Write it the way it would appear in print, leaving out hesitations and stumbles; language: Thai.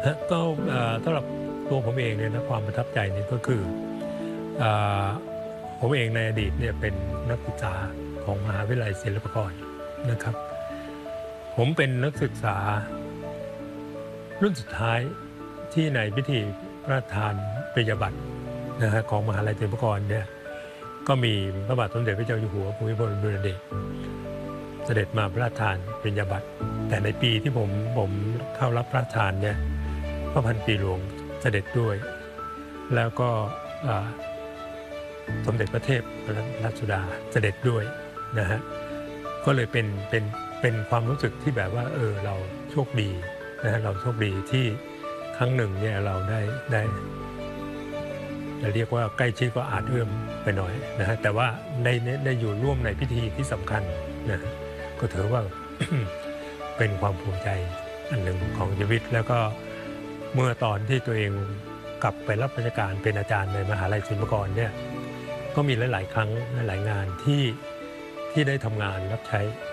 ก็สำหรับตัวผมเองเนี่ยนะความประทับใจนี่ก็คืออ่าผมเองในอดีตเนี่ยเป็นนักศึกษาของมหาวิทยาลัยศิลปากรนะครับผมเป็นนักศึกษารุ่นสุดท้ายที่ในพิธีพระราชทานปริญญาบัตรนะฮะของมหาวิทยาลัยศิลปากรเนี่ยก็มีพระบาทสมเด็จพระเจ้าอยู่หัวภูมิพลอดุลยเดชเสด็จมาพระราชทานปริญญาบัตรแต่ในปีที่ผมเข้ารับพระราชทานเนี่ยพระพันปีหลวงเสด็จด้วยแล้วก็สมเด็จพระเทพรัตนราชสุดาเสด็จด้วยนะฮะก็เลยเป็นความรู้สึกที่แบบว่าเราโชคดีนะฮะเราโชคดีที่ครั้งหนึ่งเนี่ยเราได้จะเรียกว่าใกล้ชิดก็อาจเอื้อมไปหน่อยนะฮะแต่ว่าได้อยู่ร่วมในพิธีที่สำคัญนะก็ถือว่า เป็นความภูมิใจอันหนึ่งของชีวิตแล้วก็เมื่อตอนที่ตัวเองกลับไปรับราชการเป็นอาจารย์ในมหาวิทยาลัยศิลปากรเนี่ยก็มีหลายๆครั้งหลายๆงานที่ได้ทำงานรับใช้